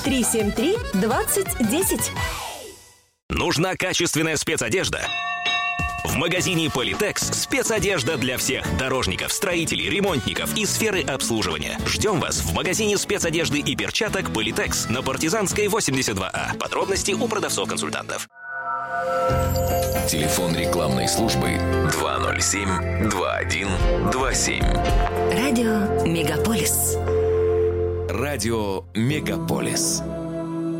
373-2010. Нужна качественная спецодежда? В магазине Политекс спецодежда для всех дорожников, строителей, ремонтников и сферы обслуживания. Ждем вас в магазине спецодежды и перчаток Политекс на Партизанской 82А. Подробности у продавцов-консультантов. Телефон рекламной службы 207-2127. Радио Мегаполис. Радио Мегаполис.